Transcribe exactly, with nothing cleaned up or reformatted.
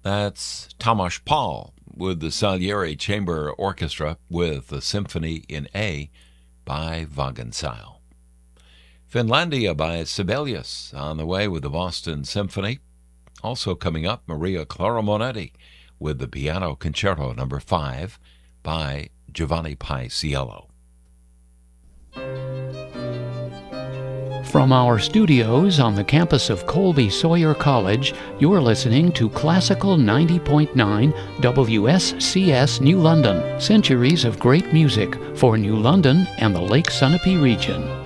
That's Tomasz Paul with the Salieri Chamber Orchestra with the Symphony in A by Wagenseil. Finlandia by Sibelius on the way with the Boston Symphony. Also coming up, Maria Clara Monetti with the Piano Concerto number five by Giovanni Paisiello. From our studios on the campus of Colby Sawyer College, you're listening to Classical ninety point nine W S C S New London, centuries of great music for New London and the Lake Sunapee region.